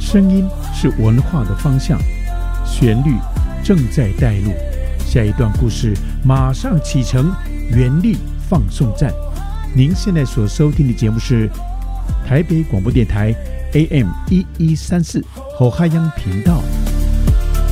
声音是文化的方向，旋律正在带路，下一段故事马上启程，原力放送站。您现在所收听的节目是台北广播电台 AM 1134后海洋频道。